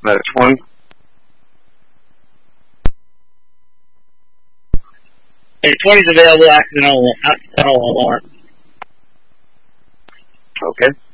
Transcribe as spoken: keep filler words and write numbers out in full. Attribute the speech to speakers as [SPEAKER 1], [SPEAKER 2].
[SPEAKER 1] That's one.
[SPEAKER 2] Hey, twenty's available, accidental, accidental alarm.
[SPEAKER 1] Okay.